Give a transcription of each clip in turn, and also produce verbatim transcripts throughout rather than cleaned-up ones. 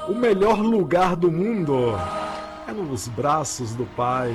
O melhor lugar do mundo é nos braços do Pai.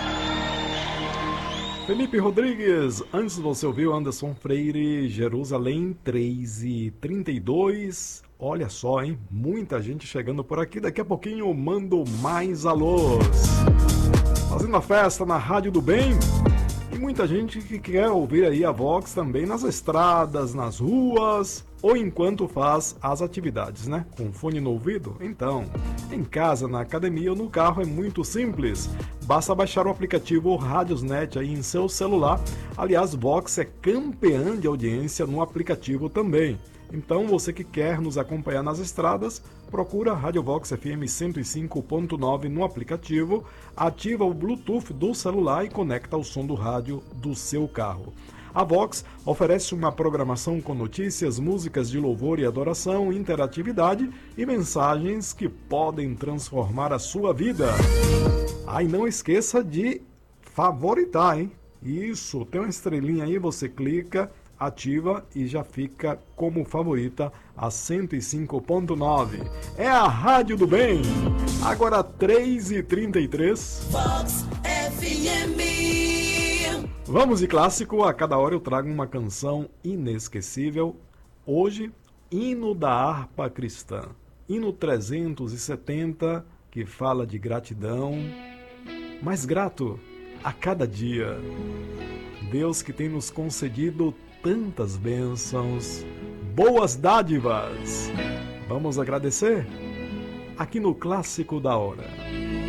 Felipe Rodrigues, antes você ouviu Anderson Freire, Jerusalém três e trinta e dois. Olha só, hein? Muita gente chegando por aqui. Daqui a pouquinho eu mando mais alôs. Fazendo a festa na Rádio do Bem. E muita gente que quer ouvir aí a Vox também nas estradas, nas ruas, ou enquanto faz as atividades, né? Com fone no ouvido? Então, em casa, na academia ou no carro é muito simples. Basta baixar o aplicativo Radiosnet aí em seu celular. Aliás, Vox é campeã de audiência no aplicativo também. Então, você que quer nos acompanhar nas estradas, procura a Rádio Vox F M cento e cinco ponto nove no aplicativo, ativa o Bluetooth do celular e conecta o som do rádio do seu carro. A Vox oferece uma programação com notícias, músicas de louvor e adoração, interatividade e mensagens que podem transformar a sua vida. Ah, e não esqueça de favoritar, hein? Isso, tem uma estrelinha aí, você clica, ativa e já fica como favorita a cento e cinco ponto nove. É a Rádio do Bem. Agora três e trinta e três. Vox F M. Vamos de clássico. A cada hora eu trago uma canção inesquecível. Hoje, Hino da Harpa Cristã. Hino trezentos e setenta, que fala de gratidão. Mais grato a cada dia. Deus que tem nos concedido tantas bênçãos, boas dádivas. Vamos agradecer? Aqui no Clássico da Hora.